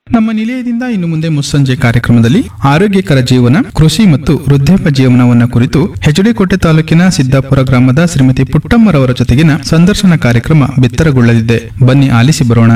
ನಮ್ಮ ನಿಲಯದಿಂದ ಇನ್ನು ಮುಂದೆ ಮುಸ್ಸಂಜೆ ಕಾರ್ಯಕ್ರಮದಲ್ಲಿ ಆರೋಗ್ಯಕರ ಜೀವನ, ಕೃಷಿ ಮತ್ತು ವೃದ್ಧಾಪ್ಯ ಜೀವನವನ್ನ ಕುರಿತು ಹೆಚ್ಡಿಕೋಟೆ ತಾಲೂಕಿನ ಸಿದ್ದಾಪುರ ಗ್ರಾಮದ ಶ್ರೀಮತಿ ಪುಟ್ಟಮ್ಮರವರ ಜೊತೆಗಿನ ಸಂದರ್ಶನ ಕಾರ್ಯಕ್ರಮ ಬಿತ್ತರಗೊಳ್ಳಲಿದೆ. ಬನ್ನಿ ಆಲಿಸಿ ಬರೋಣ.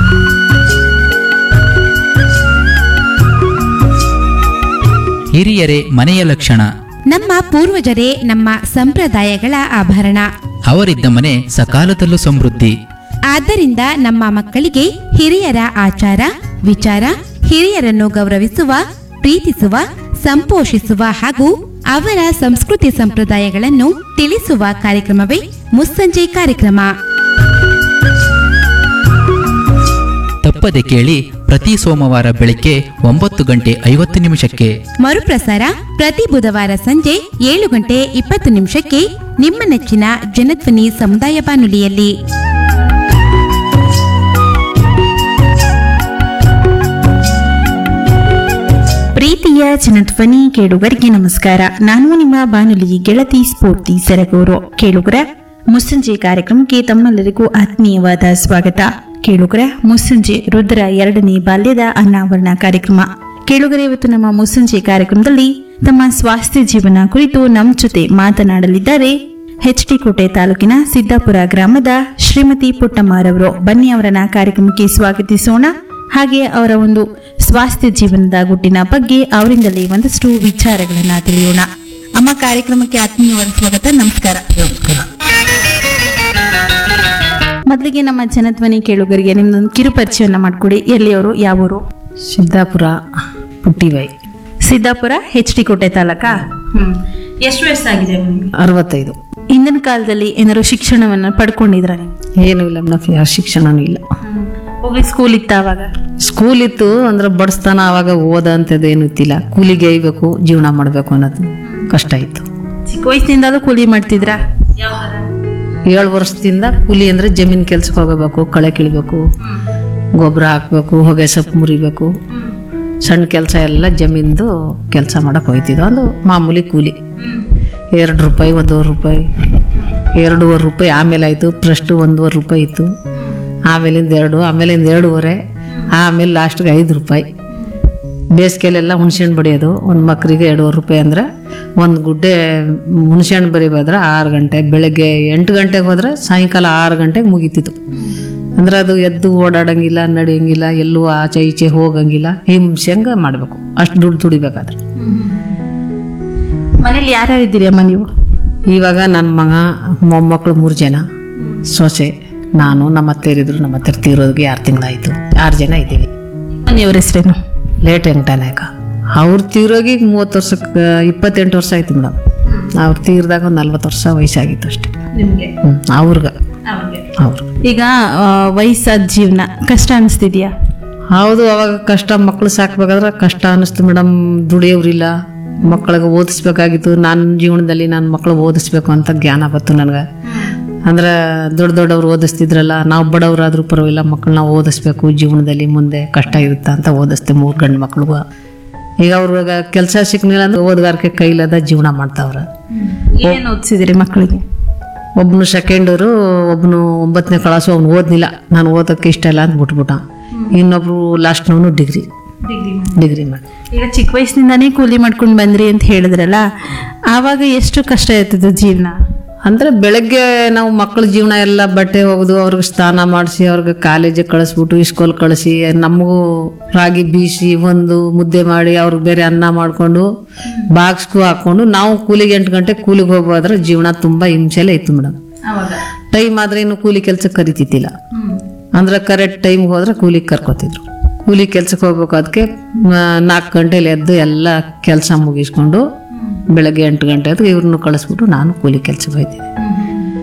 ಹಿರಿಯರೇ ಮನೆಯ ಲಕ್ಷಣ. ನಮ್ಮ ಪೂರ್ವಜರೇ ನಮ್ಮ ಸಂಪ್ರದಾಯಗಳ ಆಭರಣ. ಅವರಿದ್ದ ಮನೆ ಸಕಾಲದಲ್ಲೂ ಸಮೃದ್ಧಿ. ಆದ್ದರಿಂದ ನಮ್ಮ ಮಕ್ಕಳಿಗೆ ಹಿರಿಯರ ಆಚಾರ ವಿಚಾರ, ಹಿರಿಯರನ್ನು ಗೌರವಿಸುವ, ಪ್ರೀತಿಸುವ, ಸಂಪೋಷಿಸುವ ಹಾಗೂ ಅವರ ಸಂಸ್ಕೃತಿ ಸಂಪ್ರದಾಯಗಳನ್ನು ತಿಳಿಸುವ ಕಾರ್ಯಕ್ರಮವೇ ಮುಸ್ಸಂಜೆ ಕಾರ್ಯಕ್ರಮ. ತಪ್ಪದೆ ಕೇಳಿ, ಪ್ರತಿ ಸೋಮವಾರ ಬೆಳಿಗ್ಗೆ 9:50 ಮರುಪ್ರಸಾರ ಪ್ರತಿ ಬುಧವಾರ ಸಂಜೆ 7:20 ನಿಮ್ಮ ನೆಚ್ಚಿನ ಜನಧ್ವನಿ ಸಮುದಾಯ ಬಾನುಲಿಯಲ್ಲಿ. ಪ್ರೀತಿಯ ಜನಧ್ವನಿ ಕೇಳುಗರಿಗೆ ನಮಸ್ಕಾರ. ನಾನು ನಿಮ್ಮ ಬಾನುಲಿ ಗೆಳತಿ ಸ್ಫೂರ್ತಿ ಸರಗೂರು. ಕೇಳುಗರ ಮುಸ್ಸಂಜೆ ಕಾರ್ಯಕ್ರಮಕ್ಕೆ ತಮ್ಮೆಲ್ಲರಿಗೂ ಆತ್ಮೀಯವಾದ ಸ್ವಾಗತ. ಕೇಳುಗರ ಮುಸ್ಸಂಜೆ ರುದ್ರ 2ನೇ ಬಾಲ್ಯದ ಅನಾವರಣ ಕಾರ್ಯಕ್ರಮ. ಕೇಳುಗರ ಇವತ್ತು ನಮ್ಮ ಮುಸ್ಸಂಜೆ ಕಾರ್ಯಕ್ರಮದಲ್ಲಿ ತಮ್ಮ ಸ್ವಾಸ್ಥ್ಯ ಜೀವನ ಕುರಿತು ನಮ್ಮ ಜೊತೆ ಮಾತನಾಡಲಿದ್ದಾರೆ ಹೆಚ್ಡಿಕೋಟೆ ತಾಲೂಕಿನ ಸಿದ್ದಾಪುರ ಗ್ರಾಮದ ಶ್ರೀಮತಿ ಪುಟ್ಟಮ್ಮರವರು. ಬನ್ನಿ ಅವರನ್ನ ಕಾರ್ಯಕ್ರಮಕ್ಕೆ ಸ್ವಾಗತಿಸೋಣ. ಹಾಗೆ ಅವರ ಒಂದು ಸ್ವಾಸ್ಥ್ಯ ಜೀವನದ ಗುಟ್ಟಿನ ಬಗ್ಗೆ ಅವರಿಂದಲೇ ಒಂದಷ್ಟು ವಿಚಾರಗಳನ್ನ ತಿಳಿಯೋಣ. ಅಮ್ಮ, ಕಾರ್ಯಕ್ರಮಕ್ಕೆ ಆತ್ಮೀಯವಾದ ಸ್ವಾಗತ. ನಮಸ್ಕಾರ. ಮೊದಲಿಗೆ ನಮ್ಮ ಜನಧ್ವನಿ ಕೇಳುಗರಿಗೆ ನಿಮ್ದೊಂದು ಕಿರು ಪರಿಚಯವನ್ನ ಮಾಡ್ಕೊಡಿ. ಎಲ್ಲಿಯವರು, ಯಾವೂರು? ಸಿದ್ದಾಪುರ ಪುಟ್ಟಿವೈ. ಸಿದ್ದಾಪುರ ಹೆಚ್ಡಿಕೋಟೆ ತಾಲೂಕಾ? ಎಷ್ಟು ವಯಸ್ಸಾಗಿದೆ? 65. ಹಿಂದಿನ ಕಾಲದಲ್ಲಿ ಏನಾದ್ರು ಶಿಕ್ಷಣವನ್ನ ಪಡ್ಕೊಂಡಿದ್ರ ನೀವು? ಏನೂ ಇಲ್ಲ ಮೇಡಮ್, ಯಾವ ಶಿಕ್ಷಣನೂ ಇಲ್ಲ. ಹೋಗಿ ಸ್ಕೂಲ್ ಇತ್ತ ಅವಾಗ? ಸ್ಕೂಲ್ ಇತ್ತು ಅಂದ್ರೆ ಬಡಿಸ್ತಾನ, ಅವಾಗ ಓದ ಅಂತದ್ದು ಏನು ಇತ್ತಿಲ್ಲ. ಕೂಲಿಗೆ ಒಯ್ಬೇಕು, ಜೀವನ ಮಾಡಬೇಕು ಅನ್ನೋದು ಕಷ್ಟ ಇತ್ತು. ಚಿಕ್ಕ ವಯಸ್ಸಿನಿಂದ ಕೂಲಿ ಮಾಡ್ತಿದ್ರ? 7 ವರ್ಷದಿಂದ ಕೂಲಿ ಅಂದ್ರೆ ಜಮೀನ್ ಕೆಲ್ಸಕ್ಕೆ ಹೋಗಬೇಕು, ಕಳೆ ಕೀಳ್ಬೇಕು, ಗೊಬ್ಬರ ಹಾಕ್ಬೇಕು, ಹೊಗೆ ಸೊಪ್ಪು ಮುರಿಬೇಕು, ಸಣ್ಣ ಕೆಲಸ ಎಲ್ಲ ಜಮೀನ್ದು ಕೆಲಸ ಮಾಡಕ್ ಹೋಯ್ತಿದ್ವು. ಅದು ಮಾಮೂಲಿ ಕೂಲಿ. 2 ರೂಪಾಯಿ, 1.5 ರೂಪಾಯಿ, 2.5 ರೂಪಾಯಿ. ಆಮೇಲೆ ಆಯ್ತು ಫಸ್ಟ್ 1.5 ರೂಪಾಯಿ ಇತ್ತು, ಆಮೇಲಿಂದ 2, ಆಮೇಲಿಂದ 2.5, ಆಮೇಲೆ ಲಾಸ್ಟ್ಗೆ 5 ರೂಪಾಯಿ. ಬೇಸಿಗೆಲೆಲ್ಲ ಹುಣಸೆಹಣ್ಣು ಬಡಿಯೋದು. ಒಂದು ಮಕ್ಕಳಿಗೆ 2.5 ರೂಪಾಯಿ ಅಂದ್ರೆ ಒಂದು ಗುಡ್ಡೆ ಹುಣಸೆಹಣ್ಣು ಬರಿಬೋದ್ರೆ 6 ಗಂಟೆ, ಬೆಳಗ್ಗೆ 8 ಗಂಟೆಗೆ ಹೋದ್ರೆ ಸಾಯಂಕಾಲ 6 ಗಂಟೆಗೆ ಮುಗೀತಿತ್ತು. ಅಂದ್ರೆ ಅದು ಎದ್ದು ಓಡಾಡಂಗಿಲ್ಲ, ನಡೆಯಂಗಿಲ್ಲ, ಎಲ್ಲೂ ಆಚೆ ಈಚೆ ಹೋಗಂಗಿಲ್ಲ, ಹಿಂಸೆಂಗ ಮಾಡಬೇಕು. ಅಷ್ಟು ದುಡ್ಡು ದುಡಿಬೇಕಾದ್ರೆ. ಮನೇಲಿ ಯಾರ್ಯಾರು ಇದ್ದೀರಿ ಅಮ್ಮ ನೀವು? ಇವಾಗ ನನ್ನ ಮಗ, ಮೊಮ್ಮಕ್ಕಳು 3 ಜನ, ಸೊಸೆ, ನಾನು, ನಮ್ಮ ಅತ್ತೆಯರಿದ್ರು. ನಮ್ಮ ಅತ್ತೆ ತೀರೋದಕ್ಕೆ 6 ತಿಂಗಳಾಯ್ತು. 6 ಜನ ಇದ್ದೀವಿ. ಮನೆಯವ್ರ ಹೆಸರೇನು? ಲೇಟ್ ವೆಂಕಟನಾಯಕ. ಅವ್ರು ತೀರೋಗಿ 30 ವರ್ಷಕ್ಕೆ 28 ವರ್ಷ ಆಯ್ತು ಮೇಡಮ್. ಅವ್ರು ತೀರ್ದಾಗ ಒಂದು 40 ವರ್ಷ ವಯಸ್ಸಾಗಿತ್ತು ಅಷ್ಟೇ ಅವ್ರಿಗೆ. ಅವ್ರು ಈಗ ವಯಸ್ಸಾದ ಜೀವನ ಕಷ್ಟ ಅನಿಸ್ತಿದ್ಯಾ? ಹೌದು, ಅವಾಗ ಕಷ್ಟ. ಮಕ್ಕಳು ಸಾಕ್ಬೇಕಾದ್ರೆ ಕಷ್ಟ ಅನಿಸ್ತು ಮೇಡಮ್. ದುಡಿಯೋರಿಲ್ಲ, ಮಕ್ಕಳಿಗೆ ಓದಿಸ್ಬೇಕಾಗಿತ್ತು. ನನ್ನ ಜೀವನದಲ್ಲಿ ನನ್ನ ಮಕ್ಕಳು ಓದಿಸ್ಬೇಕು ಅಂತ ಜ್ಞಾನ ಬಂತು ನನಗೆ. ಅಂದ್ರೆ ದೊಡ್ಡವ್ರು ಓದಿಸ್ತಿದ್ರಲ್ಲ, ನಾವು ಬಡವರಾದ್ರೂ ಪರವಾಗಿಲ್ಲ, ಮಕ್ಕಳನ್ನ ಓದಿಸ್ಬೇಕು, ಜೀವನದಲ್ಲಿ ಮುಂದೆ ಕಷ್ಟ ಇರುತ್ತೆ ಅಂತ ಓದಿಸ್ತೆ 3 ಗಂಡು ಮಕ್ಳಿಗೂ. ಈಗ ಅವ್ರಿಗೆ ಕೆಲಸ ಸಿಕ್ಕಲಿಲ್ಲ ಅಂದ್ರೆ ಓದ್ಗಾರಿಕೆ ಕೈಲದ ಜೀವನ ಮಾಡ್ತಾವ್ರ. ಏನು ಓದಿಸಿದಿರಿ ಮಕ್ಕಳಿಗೆ? ಒಬ್ಬನು ಸೆಕೆಂಡರು, ಒಬ್ಬನು 9ನೇ ಕ್ಲಾಸು. ಅವ್ನು ಓದ್ನಿಲ್ಲ, ನಾನು ಓದೋಕ್ಕೆ ಇಷ್ಟ ಇಲ್ಲ ಅಂತ ಬಿಟ್ಬಿಟ್ಟ. ಇನ್ನೊಬ್ರು ಲಾಸ್ಟ್ನವನು ಡಿಗ್ರಿ ಮಾಡಿ. ಈಗ ಚಿಕ್ಕ ವಯಸ್ಸಿನಿಂದಾನೇ ಕೂಲಿ ಮಾಡ್ಕೊಂಡು ಬಂದ್ರಿ ಅಂತ ಹೇಳಿದ್ರಲ್ಲ, ಆವಾಗ ಎಷ್ಟು ಕಷ್ಟ ಇರ್ತದೆ ಜೀವನ? ಅಂದ್ರೆ ಬೆಳಗ್ಗೆ ನಾವು ಮಕ್ಕಳ ಜೀವನ ಎಲ್ಲ ಬಟ್ಟೆ ಒಗೆದು ಅವ್ರಿಗೆ ಸ್ನಾನ ಮಾಡಿಸಿ, ಅವ್ರಿಗೆ ಕಾಲೇಜಿಗೆ ಕಳಿಸ್ಬಿಟ್ಟು ಸ್ಕೂಲ್ ಕಳಿಸಿ, ನಮಗೂ ರಾಗಿ ಬೀಸಿ ಒಂದು ಮುದ್ದೆ ಮಾಡಿ ಅವ್ರಿಗೆ ಬೇರೆ ಅನ್ನ ಮಾಡಿಕೊಂಡು ಬಾಕ್ಸ್ಗೂ ಹಾಕೊಂಡು ನಾವು ಕೂಲಿಗೆ 8 ಗಂಟೆ ಕೂಲಿಗೆ ಹೋಗೋದ್ರೆ ಜೀವನ ತುಂಬಾ ಹಿಂಸೆಲೆ ಇತ್ತು ಮೇಡಮ್. ಟೈಮ್ ಆದ್ರೆ ಇನ್ನು ಕೂಲಿ ಕೆಲ್ಸಕ್ಕೆ ಕರಿತಿದ್ದಿಲ್ಲ. ಅಂದ್ರೆ ಕರೆಕ್ಟ್ ಟೈಮ್ಗೆ ಹೋದ್ರೆ ಕೂಲಿಗೆ ಕರ್ಕೋತಿದ್ರು. ಕೂಲಿ ಕೆಲ್ಸಕ್ಕೆ ಹೋಗ್ಬೇಕು. ಅದಕ್ಕೆ 4 ಗಂಟೆಲಿ ಎದ್ದು ಎಲ್ಲ ಕೆಲಸ ಮುಗಿಸ್ಕೊಂಡು ಬೆಳಗ್ಗೆ 8 ಗಂಟೆ ಇವ್ರನ್ನು ಕಳಿಸ್ಬಿಟ್ಟು ನಾನು ಕೂಲಿ ಕೆಲ್ಸಕ್ಕೆ ಹೋಗ್ತೀನಿ.